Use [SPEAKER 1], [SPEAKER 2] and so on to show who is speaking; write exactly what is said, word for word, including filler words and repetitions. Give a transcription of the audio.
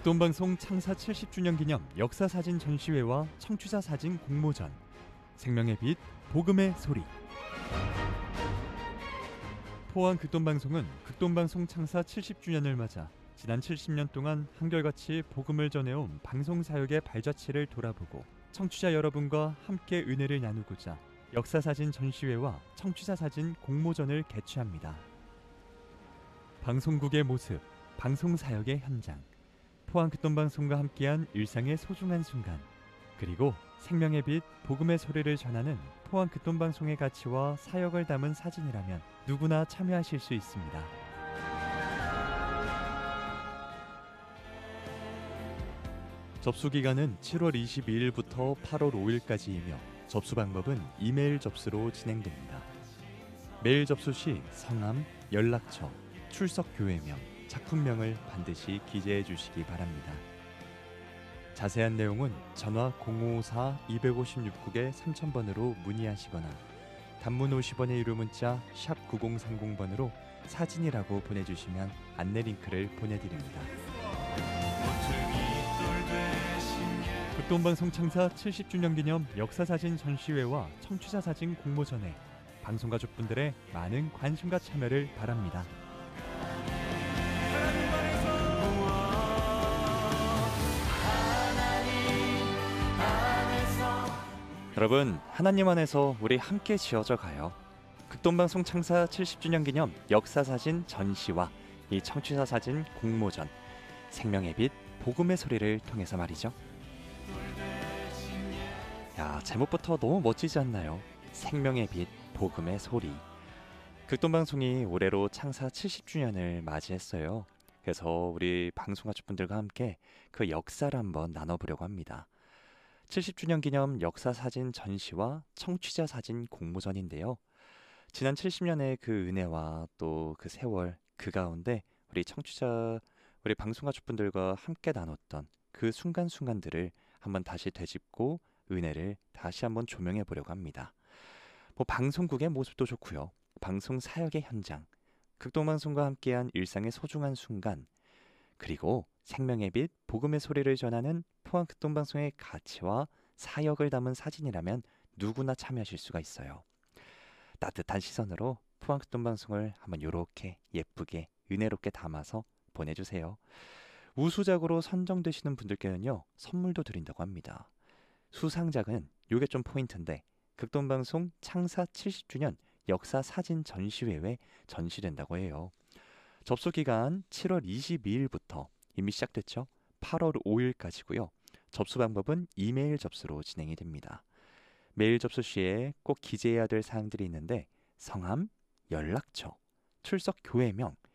[SPEAKER 1] 극동방송 창사 칠십 주년 기념 역사사진 전시회와 청취자 사진 공모전, 생명의 빛, 복음의 소리. 포항 극동방송은 극동방송 창사 칠십 주년을 맞아 지난 칠십 년 동안 한결같이 복음을 전해온 방송사역의 발자취를 돌아보고 청취자 여러분과 함께 은혜를 나누고자 역사사진 전시회와 청취자 사진 공모전을 개최합니다. 방송국의 모습, 방송사역의 현장, 포항 극동방송과 함께한 일상의 소중한 순간, 그리고 생명의 빛, 복음의 소리를 전하는 포항 극동방송의 가치와 사역을 담은 사진이라면 누구나 참여하실 수 있습니다. 접수 기간은 칠월 이십이일부터 팔월 오일까지이며 접수 방법은 이메일 접수로 진행됩니다. 메일 접수 시 성함, 연락처, 출석 교회명, 작품명을 반드시 기재해 주시기 바랍니다. 자세한 내용은 전화 공오오사 이오육 개 삼천 번으로 문의하시거나 단문 오십 원의 유료 문자 샵 구공삼공 번으로 사진이라고 보내주시면 안내 링크를 보내드립니다. 극동방송 창사 칠십 주년 기념 역사사진 전시회와 청취자 사진 공모전에 방송가족분들의 많은 관심과 참여를 바랍니다. 여러분, 하나님 안에서 우리 함께 지어져 가요. 극동방송 창사 칠십 주년 기념 역사사진 전시와 이 청취자 사진 공모전, 생명의 빛, 복음의 소리를 통해서 말이죠. 야, 제목부터 너무 멋지지 않나요? 생명의 빛, 복음의 소리. 극동방송이 올해로 창사 칠십 주년을 맞이했어요. 그래서 우리 방송가족분들과 함께 그 역사를 한번 나눠보려고 합니다. 칠십 주년 기념 역사사진 전시와 청취자 사진 공모전인데요. 지난 칠십 년의 그 은혜와 또 그 세월, 그 가운데 우리 청취자, 우리 방송가족분들과 함께 나눴던 그 순간순간들을 한번 다시 되짚고 은혜를 다시 한번 조명해 보려고 합니다. 뭐 방송국의 모습도 좋고요. 방송 사역의 현장, 극동방송과 함께한 일상의 소중한 순간, 그리고 생명의 빛, 복음의 소리를 전하는 포항 극동방송의 가치와 사역을 담은 사진이라면 누구나 참여하실 수가 있어요. 따뜻한 시선으로 포항 극동방송을 한번 이렇게 예쁘게 은혜롭게 담아서 보내주세요. 우수작으로 선정되시는 분들께는요, 선물도 드린다고 합니다. 수상작은 요게 좀 포인트인데 극동방송 창사 칠십 주년 역사 사진 전시회에 전시된다고 해요. 접수 기간 칠월 이십이일부터 이미 시작됐죠. 팔월 오일까지고요. 접수 방법은 이메일 접수로 진행이 됩니다. 메일 접수 시에 꼭 기재해야 될 사항들이 있는데 성함, 연락처, 출석 교회명,